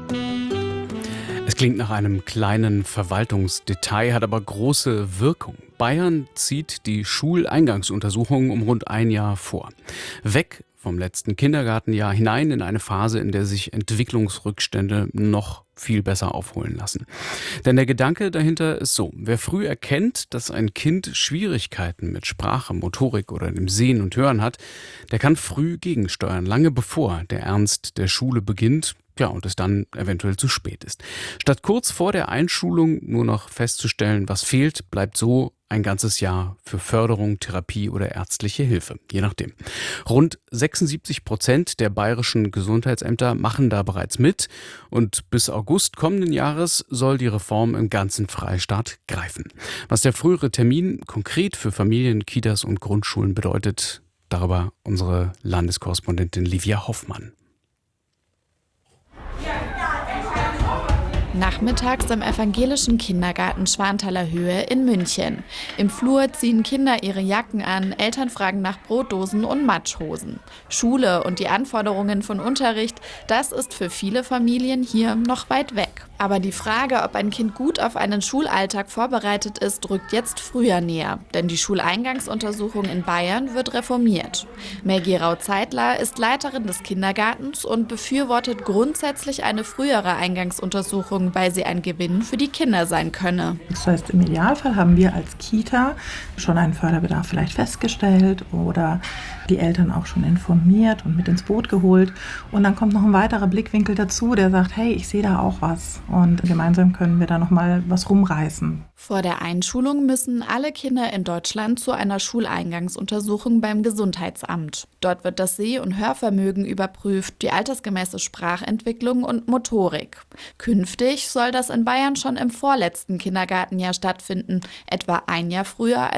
Es klingt nach einem kleinen Verwaltungsdetail, hat aber große Wirkung. Bayern zieht die Schuleingangsuntersuchung um rund ein Jahr vor. Weg vom letzten Kindergartenjahr hinein in eine Phase, in der sich Entwicklungsrückstände noch viel besser aufholen lassen. Denn der Gedanke dahinter ist so: Wer früh erkennt, dass ein Kind Schwierigkeiten mit Sprache, Motorik oder dem Sehen und Hören hat, der kann früh gegensteuern, lange bevor der Ernst der Schule beginnt. Ja, und es dann eventuell zu spät ist. Statt kurz vor der Einschulung nur noch festzustellen, was fehlt, bleibt so ein ganzes Jahr für Förderung, Therapie oder ärztliche Hilfe, je nachdem. Rund 76% der bayerischen Gesundheitsämter machen da bereits mit und bis August kommenden Jahres soll die Reform im ganzen Freistaat greifen. Was der frühere Termin konkret für Familien, Kitas und Grundschulen bedeutet, darüber unsere Landeskorrespondentin Livia Hoffmann. Nachmittags im evangelischen Kindergarten Schwanthaler Höhe in München. Im Flur ziehen Kinder ihre Jacken an, Eltern fragen nach Brotdosen und Matschhosen. Schule und die Anforderungen von Unterricht, das ist für viele Familien hier noch weit weg. Aber die Frage, ob ein Kind gut auf einen Schulalltag vorbereitet ist, rückt jetzt früher näher. Denn die Schuleingangsuntersuchung in Bayern wird reformiert. Maggie Rau-Zeitler ist Leiterin des Kindergartens und befürwortet grundsätzlich eine frühere Eingangsuntersuchung, weil sie ein Gewinn für die Kinder sein könne. Das heißt, im Idealfall haben wir als Kita schon einen Förderbedarf vielleicht festgestellt oder die Eltern auch schon informiert und mit ins Boot geholt. Und dann kommt noch ein weiterer Blickwinkel dazu, der sagt, hey, ich sehe da auch was. Und gemeinsam können wir da nochmal was rumreißen. Vor der Einschulung müssen alle Kinder in Deutschland zu einer Schuleingangsuntersuchung beim Gesundheitsamt. Dort wird das Seh- und Hörvermögen überprüft, die altersgemäße Sprachentwicklung und Motorik. Künftig soll das in Bayern schon im vorletzten Kindergartenjahr stattfinden, etwa ein Jahr früher